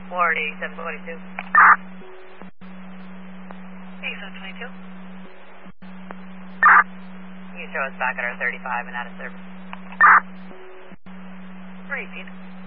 Ward 8722. 8722. You show us back at our 35 and out of service. 318.